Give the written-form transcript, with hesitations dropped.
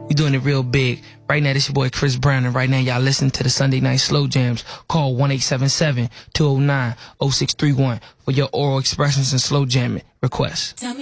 We doing it real big. Right now, this your boy Chris Brown, and right now y'all listen to the Sunday Night Slow Jams. Call 1-877-209-0631 for your oral expressions and slow jamming requests.